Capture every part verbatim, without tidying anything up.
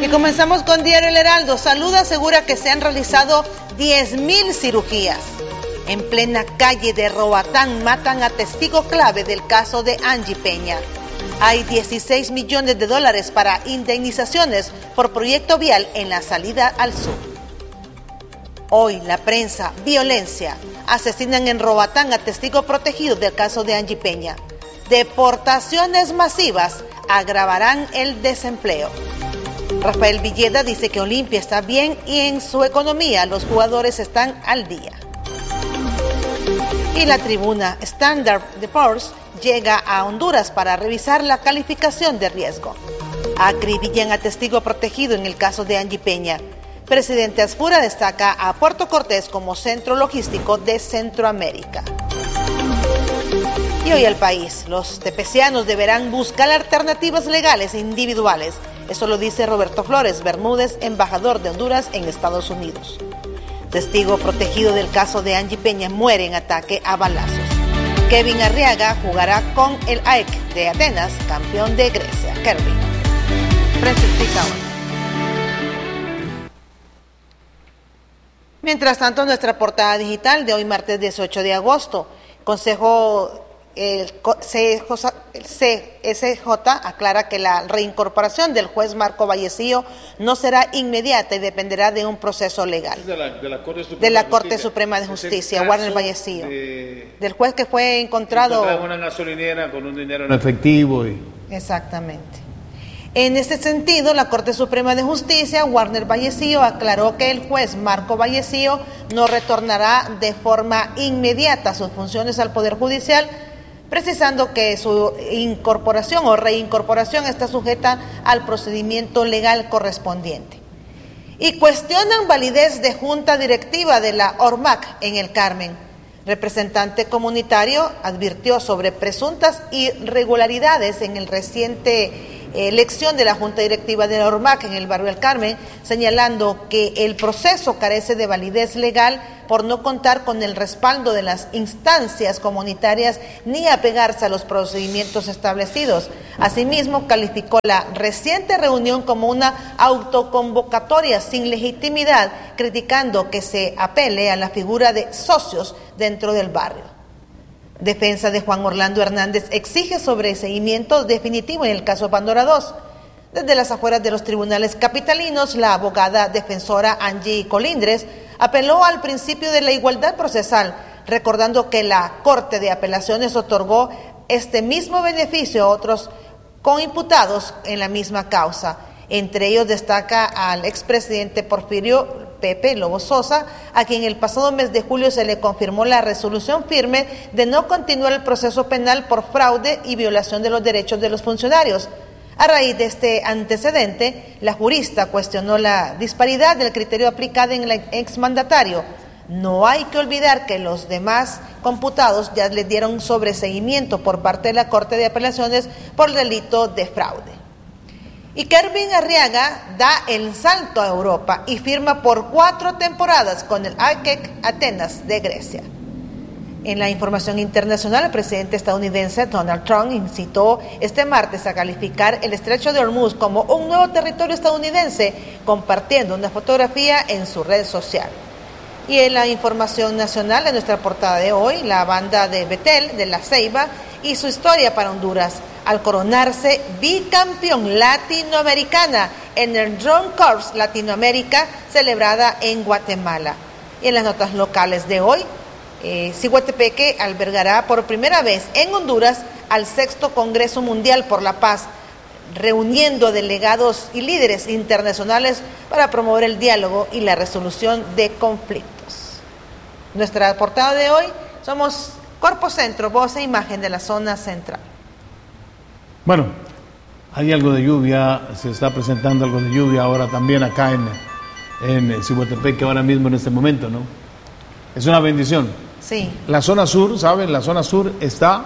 comenzamos con Diario El Heraldo. Salud asegura que se han realizado diez mil cirugías. En plena calle de Roatán matan a testigo clave del caso de Angie Peña. Hay dieciséis millones de dólares para indemnizaciones por proyecto vial en la salida al sur. Hoy la prensa, violencia. Asesinan en Roatán a testigo protegido del caso de Angie Peña. Deportaciones masivas agravarán el desempleo. Rafael Villeda dice que Olimpia está bien y en su economía los jugadores están al día. Y la tribuna Standard and Poor's llega a Honduras para revisar la calificación de riesgo. Acribillan a testigo protegido en el caso de Angie Peña. Presidente Asfura destaca a Puerto Cortés como centro logístico de Centroamérica. Y hoy al país, los tepecianos deberán buscar alternativas legales e individuales. Eso lo dice Roberto Flores Bermúdez, embajador de Honduras en Estados Unidos. Testigo protegido del caso de Angie Peña muere en ataque a balazos. Kevin Arriaga jugará con el A E C de Atenas, campeón de Grecia. Kervin. Presentifica hoy. Mientras tanto, nuestra portada digital de hoy martes dieciocho de agosto. Consejo El C S J aclara que la reincorporación del juez Marco Vallecillo no será inmediata y dependerá de un proceso legal. De la, de la Corte Suprema de, la Corte Suprema de Justicia, Warner Vallecillo. De, del juez que fue encontrado en una gasolinera con un dinero en efectivo. Y... Exactamente. En este sentido, la Corte Suprema de Justicia, Warner Vallecillo, aclaró que el juez Marco Vallecillo no retornará de forma inmediata sus funciones al Poder Judicial, precisando que su incorporación o reincorporación está sujeta al procedimiento legal correspondiente. Y cuestionan validez de junta directiva de la O R M A C en el Carmen. Representante comunitario advirtió sobre presuntas irregularidades en el reciente elección de la Junta Directiva de la O R M A C en el barrio El Carmen, señalando que el proceso carece de validez legal por no contar con el respaldo de las instancias comunitarias ni apegarse a los procedimientos establecidos. Asimismo, calificó la reciente reunión como una autoconvocatoria sin legitimidad, criticando que se apele a la figura de socios dentro del barrio. Defensa de Juan Orlando Hernández exige sobreseimiento definitivo en el caso Pandora dos. Desde las afueras de los tribunales capitalinos, la abogada defensora Angie Colindres apeló al principio de la igualdad procesal, recordando que la Corte de Apelaciones otorgó este mismo beneficio a otros coimputados en la misma causa. Entre ellos destaca al expresidente Porfirio Pepe Lobo Sosa, a quien el pasado mes de julio se le confirmó la resolución firme de no continuar el proceso penal por fraude y violación de los derechos de los funcionarios. A raíz de este antecedente, la jurista cuestionó la disparidad del criterio aplicado en el exmandatario. No hay que olvidar que los demás computados ya le dieron sobreseimiento por parte de la Corte de Apelaciones por delito de fraude. Y Kervin Arriaga da el salto a Europa y firma por cuatro temporadas con el A E C Atenas de Grecia. En la información internacional, el presidente estadounidense Donald Trump incitó este martes a calificar el estrecho de Hormuz como un nuevo territorio estadounidense, compartiendo una fotografía en su red social. Y en la información nacional, en nuestra portada de hoy, la banda de Betel, de La Ceiba, y su historia para Honduras, al coronarse bicampeón latinoamericana en el Drum Corps Latinoamérica, celebrada en Guatemala. Y en las notas locales de hoy, eh, Ciguatepeque albergará por primera vez en Honduras al sexto Congreso Mundial por la Paz, reuniendo delegados y líderes internacionales para promover el diálogo y la resolución de conflictos. Nuestra portada de hoy, somos Corpo Centro, voz e imagen de la zona central. Bueno, hay algo de lluvia, se está presentando algo de lluvia ahora también acá en, en Ciguatepeque, ahora mismo en este momento, ¿no? Es una bendición. Sí. La zona sur, ¿saben? La zona sur está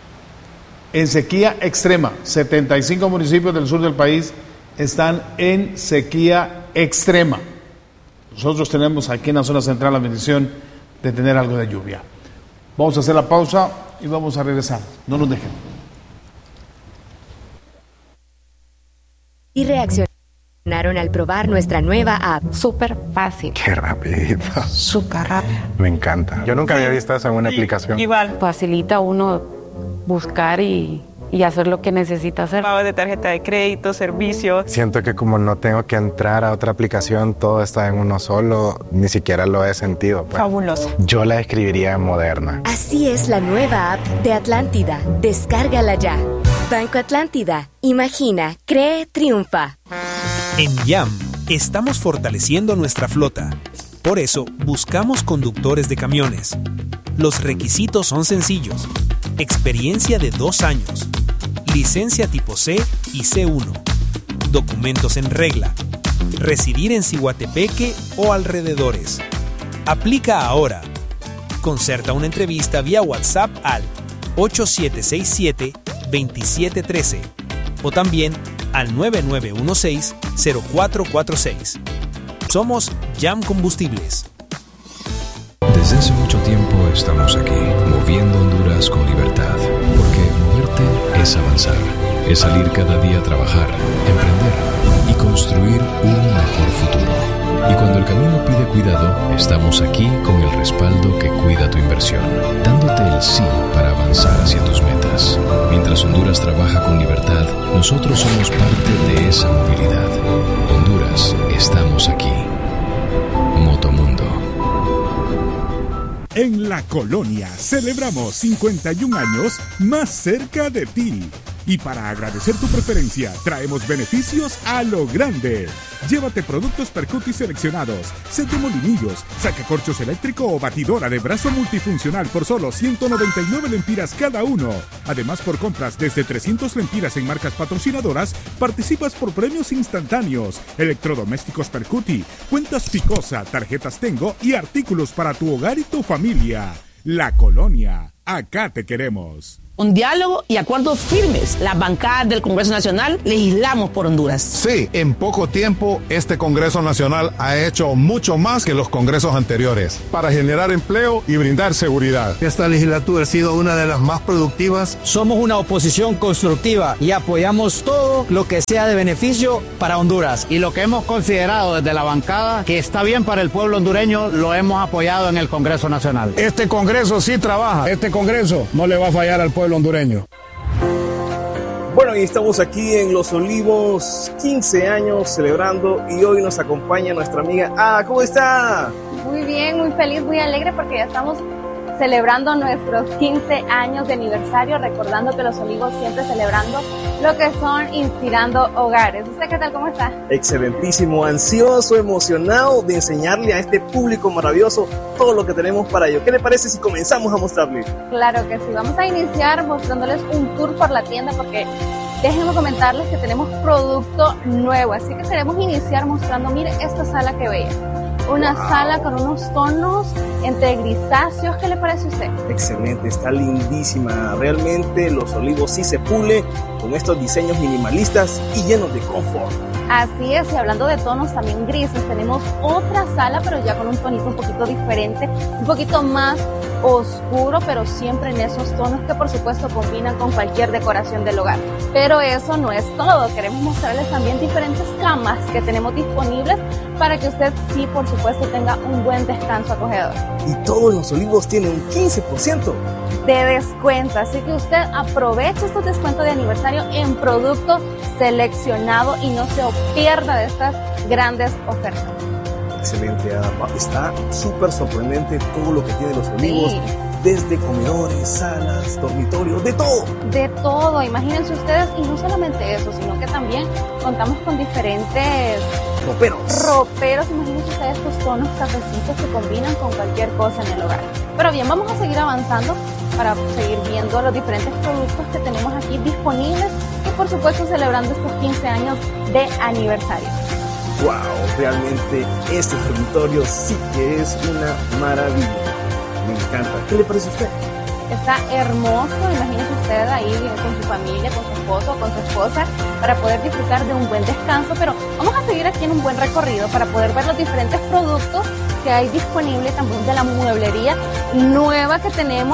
en sequía extrema. setenta y cinco municipios del sur del país están en sequía extrema. Nosotros tenemos aquí en la zona central la bendición de tener algo de lluvia. Vamos a hacer la pausa y vamos a regresar. No nos dejen. Y reaccionar Al probar nuestra nueva app. Súper fácil. Qué rapidito. Súper rápido. Me encanta. Yo nunca había visto eso en una sí, aplicación. Igual. Facilita a uno buscar y, y hacer lo que necesita hacer. Pago de tarjeta de crédito, servicios. Siento que como no tengo que entrar a otra aplicación, todo está en uno solo, ni siquiera lo he sentido. Pues. Fabuloso. Yo la describiría moderna. Así es la nueva app de Atlántida. Descárgala ya. Banco Atlántida. Imagina, cree, triunfa. En YAM, estamos fortaleciendo nuestra flota. Por eso, buscamos conductores de camiones. Los requisitos son sencillos. Experiencia de dos años. Licencia tipo C y C uno. Documentos en regla. Residir en Ciguatepeque o alrededores. Aplica ahora. Concerta una entrevista vía WhatsApp al ocho siete seis siete, dos siete uno tres o también al nueve nueve uno seis, cero cuatro cuatro seis. Somos YAM Combustibles. Desde hace mucho tiempo estamos aquí, moviendo Honduras con libertad, porque moverte es avanzar, es salir cada día a trabajar, emprender y construir un mejor futuro. Y cuando el camino pide cuidado, estamos aquí con el respaldo que cuida tu inversión, dándote el sí para avanzar hacia tus metas. Mientras Honduras trabaja con libertad, nosotros somos parte de esa movilidad. Honduras, estamos aquí. Motomundo. En La Colonia celebramos cincuenta y un años más cerca de ti. Y para agradecer tu preferencia, traemos beneficios a lo grande. Llévate productos Percuti seleccionados, set de molinillos, sacacorchos eléctrico o batidora de brazo multifuncional por solo ciento noventa y nueve lempiras cada uno. Además, por compras desde trescientas lempiras en marcas patrocinadoras, participas por premios instantáneos, electrodomésticos Percuti, cuentas Picosa, tarjetas Tengo y artículos para tu hogar y tu familia. La Colonia, acá te queremos. Un diálogo y acuerdos firmes. Las bancadas del Congreso Nacional legislamos por Honduras. Sí, en poco tiempo este Congreso Nacional ha hecho mucho más que los congresos anteriores para generar empleo y brindar seguridad. Esta legislatura ha sido una de las más productivas. Somos una oposición constructiva y apoyamos todo lo que sea de beneficio para Honduras. Y lo que hemos considerado desde la bancada que está bien para el pueblo hondureño, lo hemos apoyado en el Congreso Nacional. Este Congreso sí trabaja. Este Congreso no le va a fallar al pueblo hondureño. Bueno, y estamos aquí en Los Olivos, quince años celebrando, y hoy nos acompaña nuestra amiga Ah, ¿cómo está? Muy bien, muy feliz, muy alegre porque ya estamos celebrando nuestros quince años de aniversario, recordando que Los Olivos siempre celebrando lo que son inspirando hogares. ¿Usted qué tal? ¿Cómo está? Excelentísimo, ansioso, emocionado de enseñarle a este público maravilloso todo lo que tenemos para ello. ¿Qué le parece si comenzamos a mostrarle? Claro que sí, vamos a iniciar mostrándoles un tour por la tienda porque déjenme comentarles que tenemos producto nuevo, así que queremos iniciar mostrando, mire esta sala que bella. Una wow. sala con unos tonos entre grisáceos. ¿Qué le parece a usted? Excelente, está lindísima. Realmente Los Olivos sí se pule con estos diseños minimalistas y llenos de confort. Así es, y hablando de tonos también grises, tenemos otra sala, pero ya con un tonito un poquito diferente, un poquito más oscuro, pero siempre en esos tonos que por supuesto combinan con cualquier decoración del hogar. Pero eso no es todo, queremos mostrarles también diferentes camas que tenemos disponibles para que usted sí, por supuesto, tenga un buen descanso acogedor. Y todos Los Olivos tienen un quince por ciento de descuento, así que usted aproveche estos descuentos de aniversario en producto seleccionado y no se pierda de estas grandes ofertas. Excelente, está súper sorprendente todo lo que tiene Los Olivos, sí. Desde comedores, salas, dormitorios, de todo. De todo, imagínense ustedes, y no solamente eso, sino que también contamos con diferentes roperos. Roperos, imagínense ustedes estos tonos cafecitos que combinan con cualquier cosa en el hogar. Pero bien, vamos a seguir avanzando para seguir viendo los diferentes productos que tenemos aquí disponibles y por supuesto celebrando estos quince años de aniversario. Wow, realmente este dormitorio sí que es una maravilla. Me encanta. ¿Qué le parece a usted? Está hermoso, imagínese usted ahí con su familia, con su esposo, con su esposa, para poder disfrutar de un buen descanso. Pero vamos a seguir aquí en un buen recorrido para poder ver los diferentes productos que hay disponibles, también de la mueblería nueva que tenemos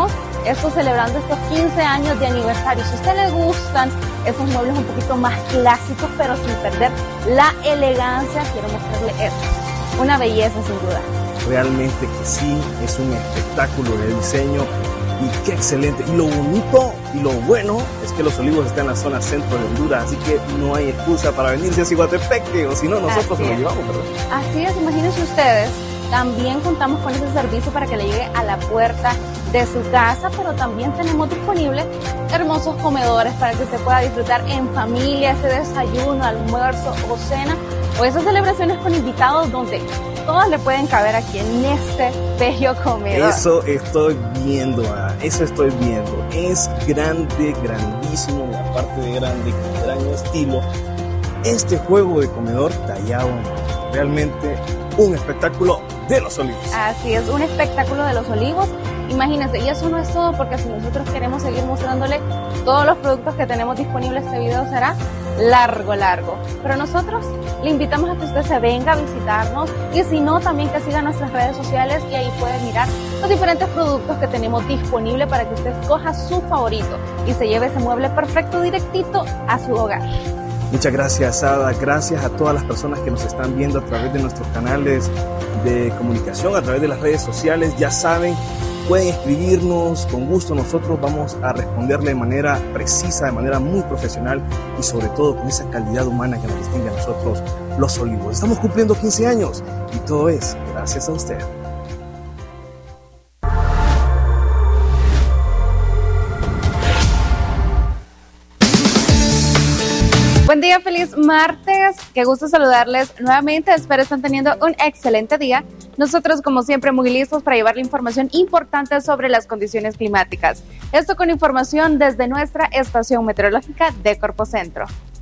Esto celebrando estos quince años de aniversario. Si a usted le gustan esos muebles un poquito más clásicos, pero sin perder la elegancia, quiero mostrarle esto. Una belleza sin duda. Realmente que sí, es un espectáculo de diseño y qué excelente. Y lo bonito y lo bueno es que Los Olivos está en la zona centro de Honduras, así que no hay excusa para venirse a Ciguatepeque, o si no, nosotros nos lo llevamos, ¿verdad? Así es, imagínense ustedes. También contamos con ese servicio para que le llegue a la puerta de su casa, pero también tenemos disponibles hermosos comedores para que usted pueda disfrutar en familia ese desayuno, almuerzo o cena, o esas celebraciones con invitados donde todos le pueden caber aquí en este bello comedor. Eso estoy viendo, ah, eso estoy viendo. Es grande, grandísimo, y aparte de grande, con gran estilo. Este juego de comedor tallado, realmente un espectáculo de Los Olivos. Así es, un espectáculo de Los Olivos. Imagínense, y eso no es todo, porque si nosotros queremos seguir mostrándole todos los productos que tenemos disponibles, este video será largo, largo. Pero nosotros le invitamos a que usted se venga a visitarnos, y si no, también que siga nuestras redes sociales, y ahí puede mirar los diferentes productos que tenemos disponibles para que usted escoja su favorito y se lleve ese mueble perfecto directito a su hogar. Muchas gracias, Ada. Gracias a todas las personas que nos están viendo a través de nuestros canales de comunicación, a través de las redes sociales. Ya saben, pueden escribirnos con gusto. Nosotros vamos a responderle de manera precisa, de manera muy profesional y sobre todo con esa calidad humana que nos distingue a nosotros, Los Olivos. Estamos cumpliendo quince años y todo es gracias a usted. Buen día, feliz martes. Qué gusto saludarles nuevamente. Espero estén teniendo un excelente día. Nosotros, como siempre, muy listos para llevarle información importante sobre las condiciones climáticas. Esto con información desde nuestra estación meteorológica de Corpocentro.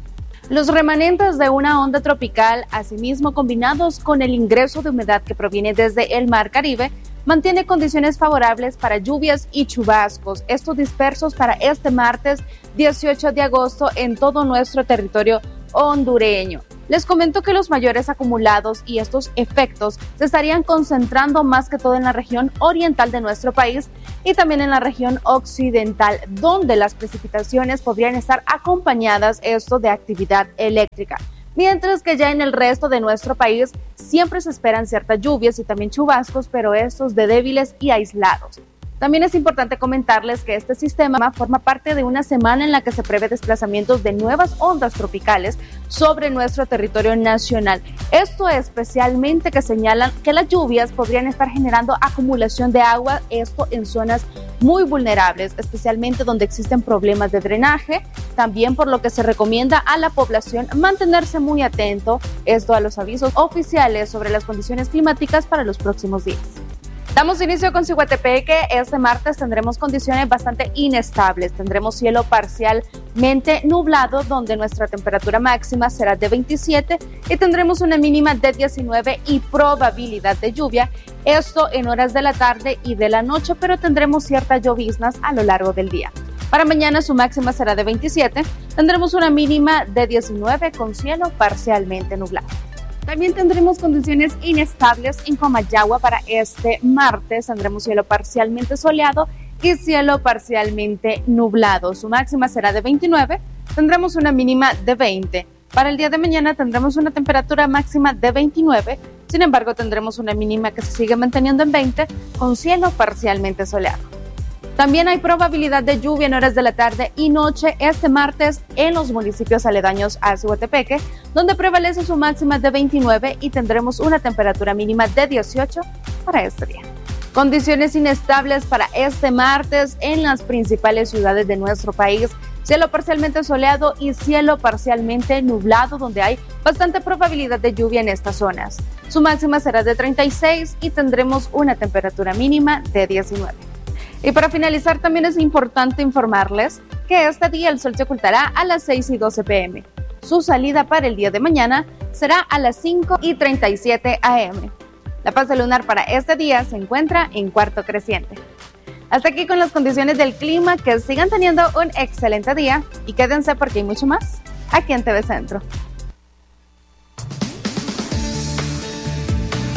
Los remanentes de una onda tropical, asimismo combinados con el ingreso de humedad que proviene desde el Mar Caribe, mantiene condiciones favorables para lluvias y chubascos, estos dispersos para este martes dieciocho de agosto en todo nuestro territorio hondureño. Les comento que los mayores acumulados y estos efectos se estarían concentrando más que todo en la región oriental de nuestro país y también en la región occidental, donde las precipitaciones podrían estar acompañadas esto de actividad eléctrica. Mientras que ya en el resto de nuestro país siempre se esperan ciertas lluvias y también chubascos, pero estos de débiles y aislados. También es importante comentarles que este sistema forma parte de una semana en la que se prevé desplazamientos de nuevas ondas tropicales sobre nuestro territorio nacional. Esto especialmente que señalan que las lluvias podrían estar generando acumulación de agua, esto en zonas muy vulnerables, especialmente donde existen problemas de drenaje, también por lo que se recomienda a la población mantenerse muy atento esto a los avisos oficiales sobre las condiciones climáticas para los próximos días. Damos inicio con Ciguatepeque. Este martes tendremos condiciones bastante inestables. Tendremos cielo parcialmente nublado, donde nuestra temperatura máxima será de veintisiete y tendremos una mínima de diecinueve y probabilidad de lluvia. Esto en horas de la tarde y de la noche, pero tendremos ciertas lloviznas a lo largo del día. Para mañana su máxima será de veintisiete. Tendremos una mínima de diecinueve con cielo parcialmente nublado. También tendremos condiciones inestables en Comayagua para este martes. Tendremos cielo parcialmente soleado y cielo parcialmente nublado. Su máxima será de veintinueve. Tendremos una mínima de veinte. Para el día de mañana tendremos una temperatura máxima de veintinueve. Sin embargo, tendremos una mínima que se sigue manteniendo en veinte con cielo parcialmente soleado. También hay probabilidad de lluvia en horas de la tarde y noche este martes en los municipios aledaños a Ciguatepeque, donde prevalece su máxima de veintinueve y tendremos una temperatura mínima de dieciocho para este día. Condiciones inestables para este martes en las principales ciudades de nuestro país. Cielo parcialmente soleado y cielo parcialmente nublado, donde hay bastante probabilidad de lluvia en estas zonas. Su máxima será de treinta y seis y tendremos una temperatura mínima de diecinueve. Y para finalizar, también es importante informarles que este día el sol se ocultará a las seis y doce pm. Su salida para el día de mañana será a las cinco y treinta y siete am. La fase lunar para este día se encuentra en cuarto creciente. Hasta aquí con las condiciones del clima. Que sigan teniendo un excelente día y quédense porque hay mucho más aquí en T V Centro.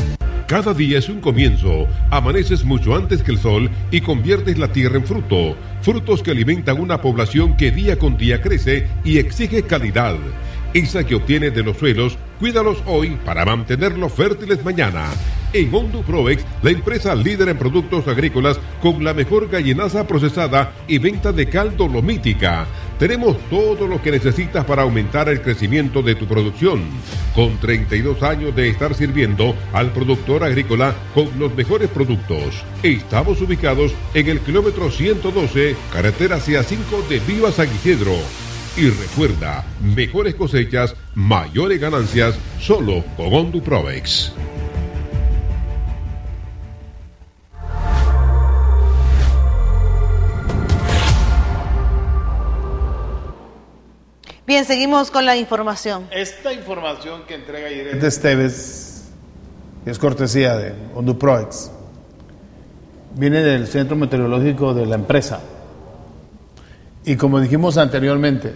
Cada día es un comienzo. Amaneces mucho antes que el sol y conviertes la tierra en fruto. Frutos que alimentan una población que día con día crece y exige calidad. Esa que obtienes de los suelos, cuídalos hoy para mantenerlos fértiles mañana. En Honduproex, la empresa líder en productos agrícolas con la mejor gallinaza procesada y venta de cal dolomítica. Tenemos todo lo que necesitas para aumentar el crecimiento de tu producción. Con treinta y dos años de estar sirviendo al productor agrícola con los mejores productos. Estamos ubicados en el kilómetro ciento doce, carretera C A cinco de Viva San Isidro. Y recuerda, mejores cosechas, mayores ganancias, solo con Honduproex. Bien, seguimos con la información. Esta información que entrega Irene Esteves, que es cortesía de Honduproex, viene del Centro Meteorológico de la empresa. Y como dijimos anteriormente,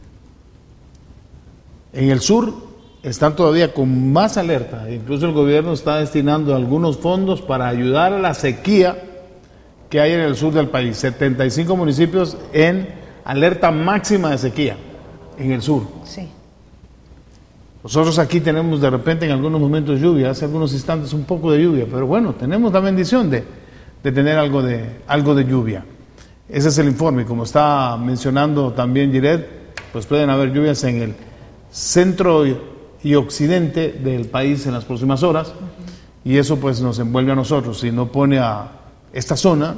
en el sur están todavía con más alerta. Incluso el gobierno está destinando algunos fondos para ayudar a la sequía que hay en el sur del país. setenta y cinco municipios en alerta máxima de sequía en el sur. Sí. Nosotros aquí tenemos de repente en algunos momentos lluvia, hace algunos instantes un poco de lluvia, pero bueno, tenemos la bendición de, de tener algo de, algo de lluvia. Ese es el informe. Como está mencionando también Giret, pues pueden haber lluvias en el centro y occidente del país en las próximas horas, y eso pues nos envuelve a nosotros y no pone a esta zona,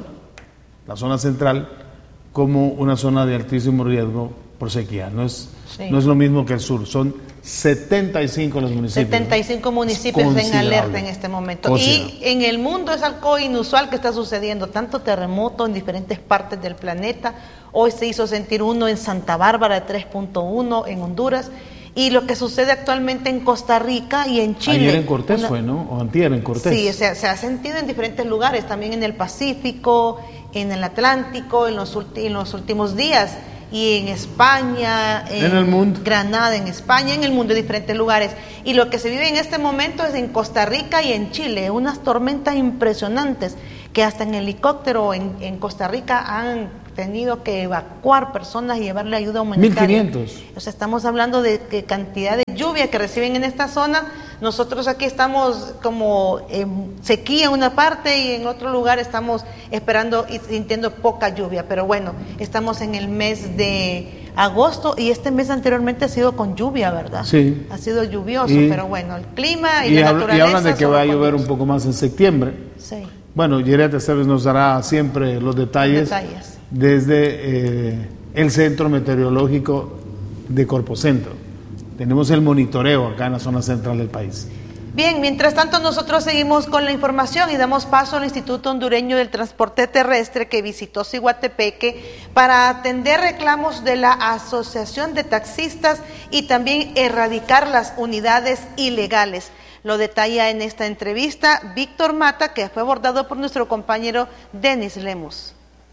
la zona central, como una zona de altísimo riesgo por sequía. No es, sí. no es lo mismo que el sur, son setenta y cinco los municipios. setenta y cinco municipios en alerta en este momento. Y en el mundo es algo inusual que está sucediendo, tanto terremoto en diferentes partes del planeta. Hoy se hizo sentir uno en Santa Bárbara de tres punto uno, en Honduras, y lo que sucede actualmente en Costa Rica y en Chile. Ayer en Cortés una... fue, ¿no? O antier en Cortés. Sí, se, se ha sentido en diferentes lugares, también en el Pacífico, en el Atlántico, en los, ulti... en los últimos días. Y en España, en, en el mundo. Granada, en España, en el mundo, en diferentes lugares. Y lo que se vive en este momento es en Costa Rica y en Chile, unas tormentas impresionantes que hasta en helicóptero en, en Costa Rica han tenido que evacuar personas y llevarle ayuda humanitaria. mil quinientos. O sea, estamos hablando de, de cantidad de lluvia que reciben en esta zona. Nosotros aquí estamos como en sequía en una parte y en otro lugar estamos esperando y sintiendo poca lluvia. Pero bueno, estamos en el mes de agosto y este mes anteriormente ha sido con lluvia, ¿verdad? Sí. Ha sido lluvioso, y, pero bueno, el clima y, y la habl- naturaleza. Y hablan de que va a llover un poco más en septiembre. Sí. Bueno, Giret Esteves nos dará siempre los detalles, detalles. desde eh, el Centro Meteorológico de Corpocentro. Tenemos el monitoreo acá en la zona central del país. Bien, mientras tanto nosotros seguimos con la información y damos paso al Instituto Hondureño del Transporte Terrestre, que visitó Ciguatepeque para atender reclamos de la Asociación de Taxistas y también erradicar las unidades ilegales. Lo detalla en esta entrevista Víctor Mata, que fue abordado por nuestro compañero Denis Lemus.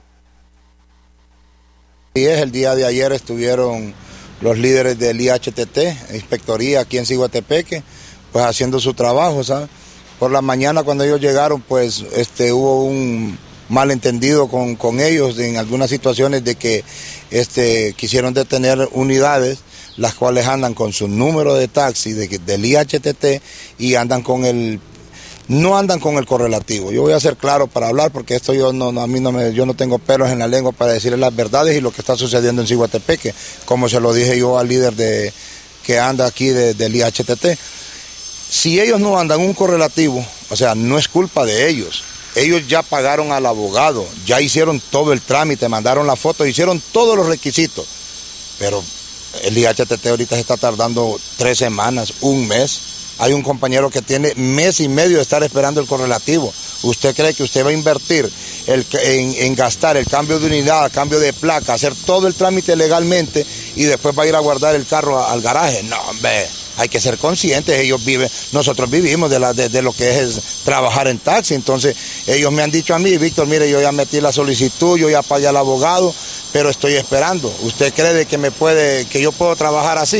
El día de ayer estuvieron los líderes del I H T T, inspectoría aquí en Ciguatepeque, pues haciendo su trabajo, ¿sabes? Por la mañana cuando ellos llegaron, pues este hubo un malentendido con, con ellos en algunas situaciones de que este quisieron detener unidades, las cuales andan con su número de taxi de, del I H T T y andan con el no andan con el correlativo. Yo voy a ser claro para hablar porque esto yo no, no a mí no me yo no tengo pelos en la lengua para decirles las verdades y lo que está sucediendo en Ciguatepeque, como se lo dije yo al líder de que anda aquí de, del I H T T. Si ellos no andan un correlativo, o sea, no es culpa de ellos. Ellos ya pagaron al abogado, ya hicieron todo el trámite, mandaron la foto, hicieron todos los requisitos. Pero el I H T T ahorita se está tardando tres semanas, un mes. Hay un compañero que tiene mes y medio de estar esperando el correlativo. ¿Usted cree que usted va a invertir el, en, en gastar el cambio de unidad, cambio de placa, hacer todo el trámite legalmente y después va a ir a guardar el carro al garaje? No, hombre, hay que ser conscientes. Ellos viven, nosotros vivimos de, la, de, de lo que es trabajar en taxi. Entonces, ellos me han dicho a mí, Víctor, mire, yo ya metí la solicitud, yo ya pagué al abogado, pero estoy esperando. ¿Usted cree de que me puede, que yo puedo trabajar así?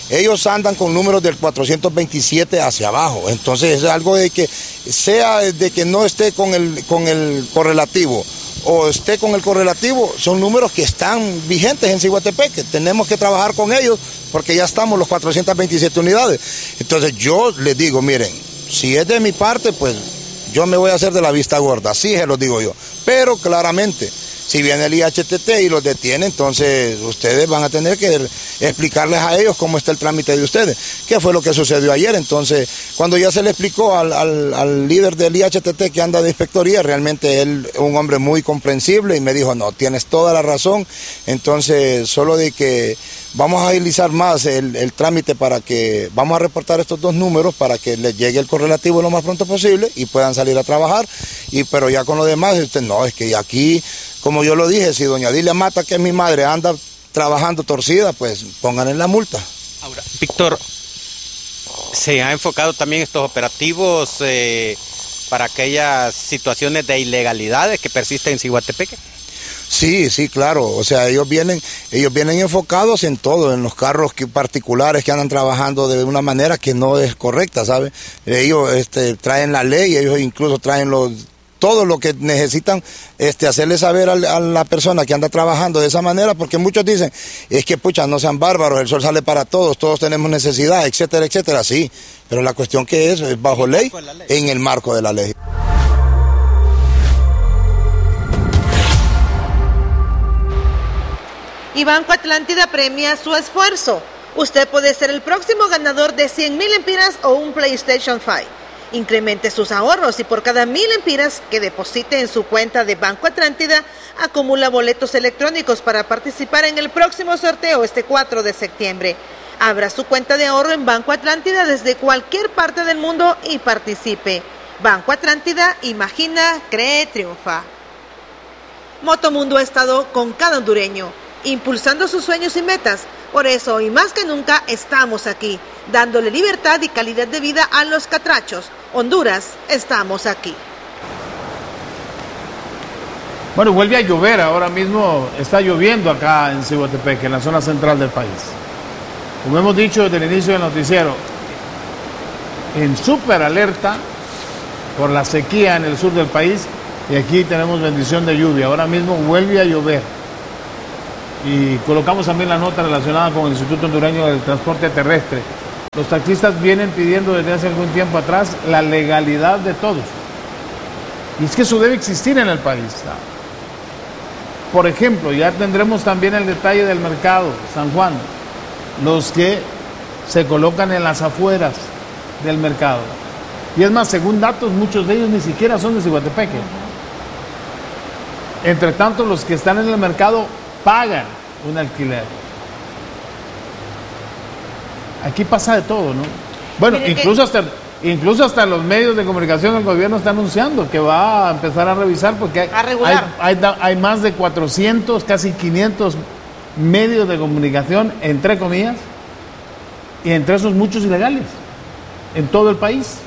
ellos andan con números del cuatrocientos veintisiete hacia abajo. Entonces es algo de que sea de que no esté con el, con el correlativo o esté con el correlativo, son números que están vigentes en Ciguatepeque. Tenemos que trabajar con ellos porque ya estamos los cuatrocientas veintisiete unidades. Entonces yo les digo, miren, si es de mi parte, pues yo me voy a hacer de la vista gorda, así se los digo yo. Pero claramente, si viene el I H T T y los detiene, entonces ustedes van a tener que explicarles a ellos cómo está el trámite de ustedes. ¿Qué fue lo que sucedió ayer? Entonces, cuando ya se le explicó al, al, al líder del I H T T que anda de inspectoría, realmente él es un hombre muy comprensible y me dijo, no, tienes toda la razón. Entonces, solo de que vamos a agilizar más el, el trámite para que, vamos a reportar estos dos números para que les llegue el correlativo lo más pronto posible y puedan salir a trabajar. Y pero ya con lo demás, usted no, es que aquí, como yo lo dije, si doña Dilia Mata, que es mi madre, anda trabajando torcida, pues pongan en la multa. Ahora, Víctor, ¿se ha enfocado también estos operativos eh, para aquellas situaciones de ilegalidades que persisten en Ciguatepeque? Sí, sí, claro, o sea, ellos vienen, ellos vienen enfocados en todo, en los carros que, particulares que andan trabajando de una manera que no es correcta, ¿sabes? Ellos este, traen la ley, ellos incluso traen los, todo lo que necesitan este, hacerle saber a, a la persona que anda trabajando de esa manera, porque muchos dicen, es que pucha, no sean bárbaros, el sol sale para todos, todos tenemos necesidad, etcétera, etcétera, sí, pero la cuestión que es, es bajo ley, en el marco de la ley. Y Banco Atlántida premia su esfuerzo. Usted puede ser el próximo ganador de cien mil empiras o un PlayStation cinco. Incremente sus ahorros y por cada mil empiras que deposite en su cuenta de Banco Atlántida, acumula boletos electrónicos para participar en el próximo sorteo este cuatro de septiembre. Abra su cuenta de ahorro en Banco Atlántida desde cualquier parte del mundo y participe. Banco Atlántida, imagina, cree, triunfa. Motomundo ha estado con cada hondureño, impulsando sus sueños y metas. Por eso, y más que nunca, estamos aquí, dándole libertad y calidad de vida a los catrachos. Honduras, estamos aquí. Bueno, vuelve a llover, ahora mismo está lloviendo acá en Ciguatepeque, en la zona central del país. Como hemos dicho desde el inicio del noticiero, en súper alerta por la sequía en el sur del país, y aquí tenemos bendición de lluvia. Ahora mismo vuelve a llover. Y colocamos también la nota relacionada con el Instituto Hondureño del Transporte Terrestre. Los taxistas vienen pidiendo desde hace algún tiempo atrás la legalidad de todos. Y es que eso debe existir en el país. Por ejemplo, ya tendremos también el detalle del mercado San Juan, los que se colocan en las afueras del mercado. Y es más, según datos, muchos de ellos ni siquiera son de Ciguatepeque. Entre tanto, los que están en el mercado pagan un alquiler. Aquí pasa de todo, ¿no? Bueno, Mire incluso que... hasta incluso hasta los medios de comunicación, el gobierno está anunciando que va a empezar a revisar porque hay, hay, hay, hay más de cuatrocientos, casi quinientos medios de comunicación, entre comillas, y entre esos muchos ilegales en todo el país.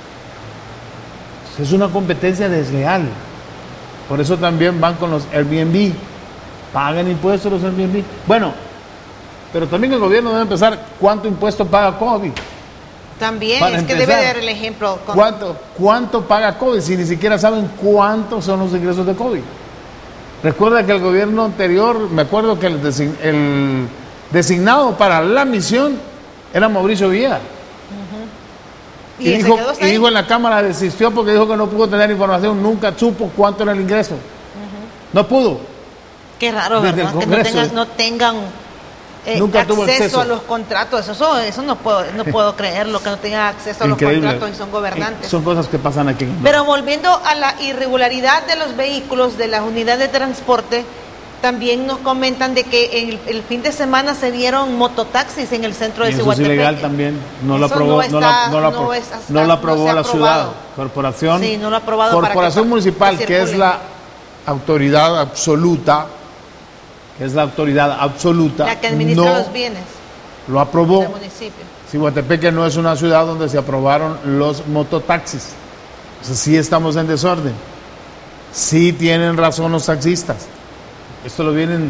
Es una competencia desleal. Por eso también van con los Airbnb. Pagan impuestos los Airbnb. Bueno, pero también el gobierno debe empezar cuánto impuesto paga COVID. También, Para es empezar, que debe dar el ejemplo. Con... ¿Cuánto, ¿Cuánto paga COVID? Si ni siquiera saben cuántos son los ingresos de COVID. Recuerda que el gobierno anterior, me acuerdo que el, design, el designado para la misión era Mauricio Villegas. Uh-huh. Y, y, dijo, y dijo en la Cámara, desistió porque dijo que no pudo tener información, nunca supo cuánto era el ingreso. Uh-huh. No pudo. Qué raro, ¿verdad? Que no tengan, no tengan eh, acceso, acceso a los contratos. Eso, eso no puedo, no puedo creerlo, que no tengan acceso a Increíble. los contratos y son gobernantes. Son cosas que pasan aquí. Pero volviendo a la irregularidad de los vehículos, de las unidades de transporte, también nos comentan de que el, el fin de semana se vieron mototaxis en el centro de Ciguatepeque. Eso es ilegal también. No lo aprobó, no, está, no, la, no, la, no, es, no la aprobó no la ciudad. Corporación, sí, no lo ha aprobado Corporación para que, Municipal, que, que es la autoridad absoluta, que es la autoridad absoluta, la que administra no los bienes lo aprobó. del municipio. Ciguatepeque no es una ciudad donde se aprobaron los mototaxis. O sea, sí estamos en desorden. Sí tienen razón los taxistas. Esto lo vienen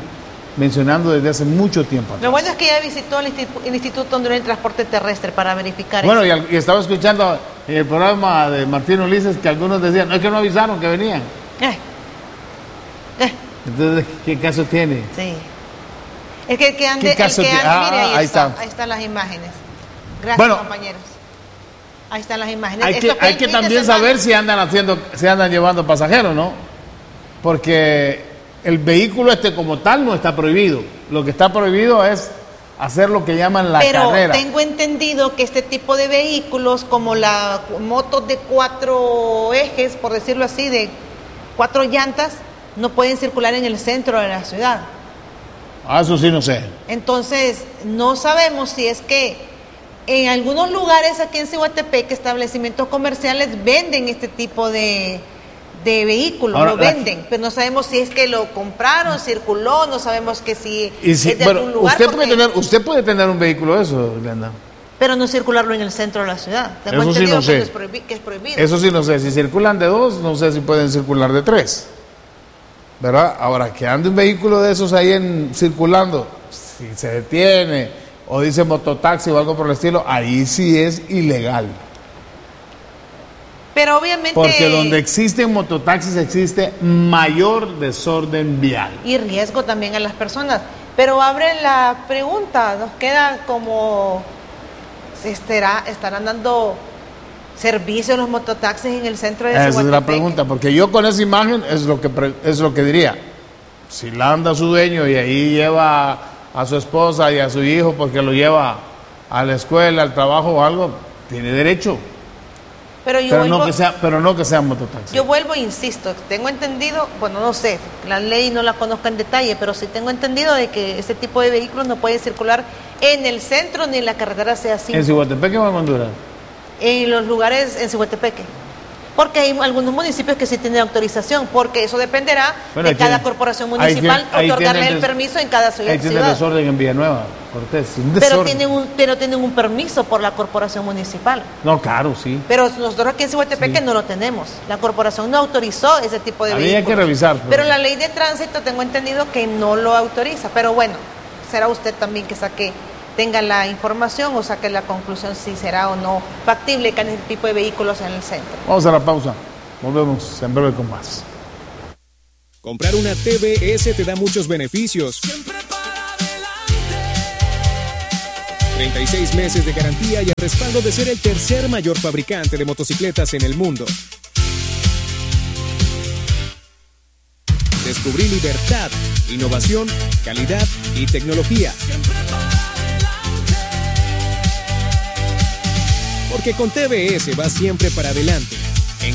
mencionando desde hace mucho tiempo. Lo bueno es que ya visitó el, Instituto, el Instituto Hondureño de Transporte Terrestre para verificar bueno, eso. Bueno, y, y estaba escuchando en el programa de Martín Ulises que algunos decían, no, es que no avisaron que venían. Eh. Eh. Entonces, ¿qué caso tiene? Sí. Es que el que ande, ¿Qué caso el que ande, ah, mire, ahí, ahí está, está. ahí están las imágenes. Gracias, bueno, compañeros. Ahí están las imágenes. Hay que, hay que también saber si andan haciendo, si andan llevando pasajeros, ¿no? Porque el vehículo este como tal no está prohibido. Lo que está prohibido es hacer lo que llaman la Pero carrera. Pero tengo entendido que este tipo de vehículos, como las motos de cuatro ejes, por decirlo así, de cuatro llantas, no pueden circular en el centro de la ciudad. Ah, eso sí no sé. Entonces, no sabemos si es que en algunos lugares aquí en Ciguatepec, establecimientos comerciales venden este tipo de, de vehículos, Ahora, lo venden, la... pero no sabemos si es que lo compraron, circuló, no sabemos que si, y si es de bueno, algún lugar. Usted, porque... puede tener, usted puede tener un vehículo de eso, Glenda. Pero no circularlo en el centro de la ciudad. Tengo eso entendido sí no que, sé. es prohibi- que es prohibido. Eso sí no sé. Si circulan de dos, no sé si pueden circular de tres. ¿Verdad? Ahora, que ande un vehículo de esos ahí en, circulando, si se detiene o dice mototaxi o algo por el estilo, ahí sí es ilegal. Pero obviamente... Porque donde existen mototaxis existe mayor desorden vial. Y riesgo también a las personas. Pero abre la pregunta, nos queda como... ¿estará, ¿Estarán dando servicio los mototaxis en el centro de Ciguatepec? Esa es la pregunta, porque yo con esa imagen es lo que, es lo que diría. Si la anda su dueño y ahí lleva a su esposa y a su hijo porque lo lleva a la escuela, al trabajo o algo, tiene derecho. Pero, yo pero, vuelvo, no que sea, pero no que sea mototaxi. Yo vuelvo e insisto, tengo entendido, bueno, no sé, la ley no la conozco en detalle, pero sí tengo entendido de que ese tipo de vehículos no pueden circular en el centro ni en la carretera C A cinco. ¿En Ciguatepec o en Honduras? En los lugares en Ciguatepec. Porque hay algunos municipios que sí tienen autorización, porque eso dependerá bueno, de cada tiene, corporación municipal ahí tiene, otorgarle el des, permiso en cada ciudad. Ahí tiene desorden en Villanueva, Cortés. Pero tienen, un, pero tienen un permiso por la corporación municipal. No, claro, sí. Pero nosotros aquí en Ciguatepec sí. no lo tenemos. La corporación no autorizó ese tipo de Había vehículos. Hay que revisar. Pero... pero la ley de tránsito tengo entendido que no lo autoriza. Pero bueno, será usted también que saque... tenga la información o saque la conclusión si será o no factible que haya este tipo de vehículos en el centro. Vamos a la pausa, volvemos en breve con más. Comprar una T V S te da muchos beneficios. treinta y seis meses de garantía y el respaldo de ser el tercer mayor fabricante de motocicletas en el mundo. Descubrí libertad, innovación, calidad y tecnología. Porque con T V S vas siempre para adelante.